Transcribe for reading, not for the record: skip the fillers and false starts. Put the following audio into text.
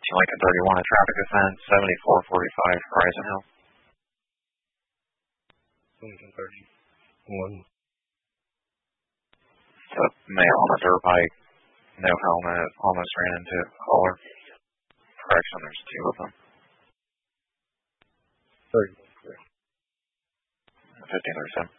Lincoln 31, a traffic offense, 7445 Horizon Hill. Lincoln 31. The male on a dirt bike, no helmet, almost ran into a caller. Correction, there's two of them. 31. 1537.